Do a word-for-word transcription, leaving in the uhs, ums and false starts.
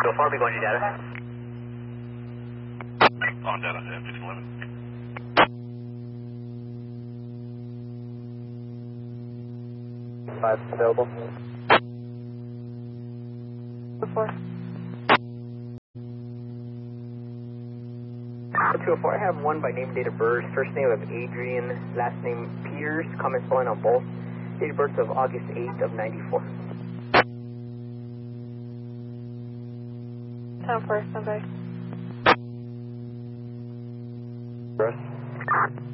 Go far, be going to data. On data, yeah, six eleven. Five available. Four. two oh four, I have one by name and date of birth. First name of Adrian, last name Peters, comment spelling on both. Date of birth of August eighth of ninety-four. Town four, stand by. Russ?